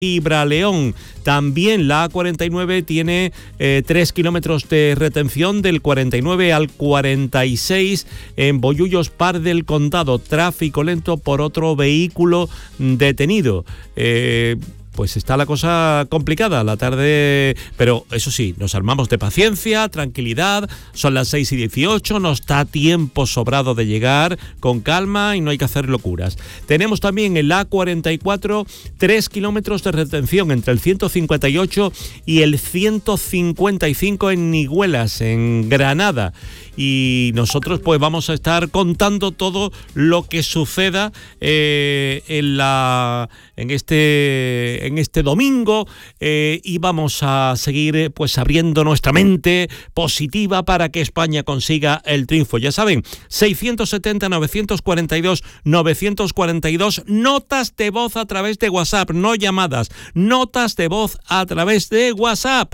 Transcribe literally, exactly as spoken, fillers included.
Ibraleón. También la A cuarenta y nueve tiene eh, tres kilómetros de retención del cuarenta y nueve al cuarenta y seis en Bollullos, Par del Condado. Tráfico lento por otro vehículo detenido. Eh, Pues está la cosa complicada, la tarde, pero eso sí, nos armamos de paciencia, tranquilidad, son las seis y dieciocho, nos da tiempo sobrado de llegar con calma y no hay que hacer locuras. Tenemos también el A cuarenta y cuatro, tres kilómetros de retención entre el ciento cincuenta y ocho y el ciento cincuenta y cinco en Niguelas, en Granada. Y nosotros pues vamos a estar contando todo lo que suceda eh, en la en este en este domingo eh, y vamos a seguir pues abriendo nuestra mente positiva para que España consiga el triunfo. Ya saben, seiscientos setenta, novecientos cuarenta y dos, novecientos cuarenta y dos, notas de voz a través de WhatsApp, no llamadas, notas de voz a través de WhatsApp.